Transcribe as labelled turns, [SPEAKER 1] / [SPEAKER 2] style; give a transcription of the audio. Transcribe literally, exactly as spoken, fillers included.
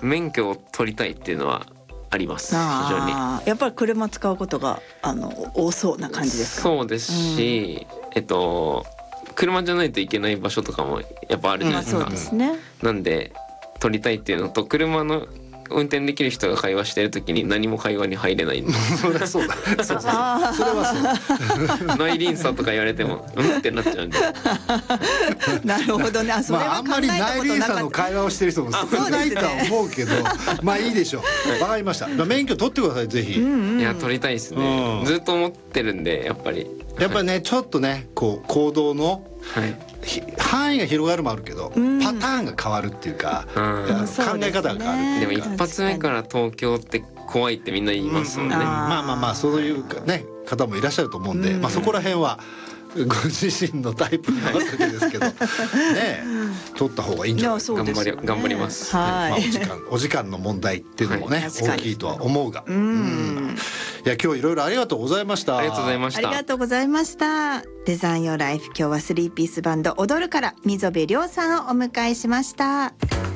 [SPEAKER 1] 免許を取りたいっていうのはあります。非常に
[SPEAKER 2] やっぱり車使うことがあの多そうな感じですか？
[SPEAKER 1] そうですし、うん、えっと車じゃないといけない場所とかもやっぱあるじゃないですか、うん、そうですね。なんで取りたいっていうのと、車の運転できる人が会話してるときに何も会話に入れないんで
[SPEAKER 3] それはそうだそうそうそれは
[SPEAKER 1] そう内輪差とか言われてもうんってなっちゃうんで
[SPEAKER 2] なるほどね。あ、それは
[SPEAKER 3] まあ、あんまり内輪差の会話をしてる人も少ないとは思うけど、まあいいでしょう。わかりました。免許取ってください、ぜひ。
[SPEAKER 2] うんうん、
[SPEAKER 1] いや取りたいですね、うん、ずっと思ってるんで、やっぱり
[SPEAKER 3] やっぱりね、ちょっとねこう行動の、はい、範囲が広がるもあるけど、うん、パターンが変わるっていうか、うん、考え方が変わるっていうか。
[SPEAKER 1] でも一発目から東京って怖いってみんな言いますもんね、うんうん、
[SPEAKER 3] まあまあまあそういうね方もいらっしゃると思うんで、うん、まあそこら辺はご自身のタイプに合わせてですけどね取った方がいいんじゃないですか。
[SPEAKER 1] 頑張り頑張ります、
[SPEAKER 2] はい。
[SPEAKER 3] まあ、お時間お時間の問題っていうのもね、はい、大きいとは思うが、
[SPEAKER 2] うん、
[SPEAKER 3] いや今日いろいろありがとうございました。
[SPEAKER 1] ありがとうございました。
[SPEAKER 2] ありがとうございました。デザインヨーライフ、今日はスリーピースバンド踊るから溝部亮さんをお迎えしました。